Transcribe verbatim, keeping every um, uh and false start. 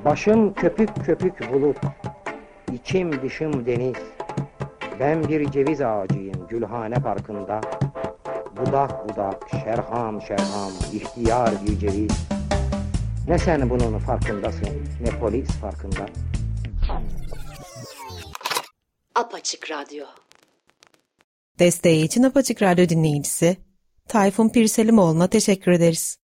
Başım köpük köpük bulut, içim dışım deniz. Ben bir ceviz ağacıyım Gülhane Parkı'nda. Budak budak, şerham şerham, ihtiyar bir ceviz. Ne sen bunun farkındasın, ne polis farkında. Apaçık Radyo. Desteği için Apaçık Radyo dinleyicisi Tayfun Pirselimoğlu'na teşekkür ederiz.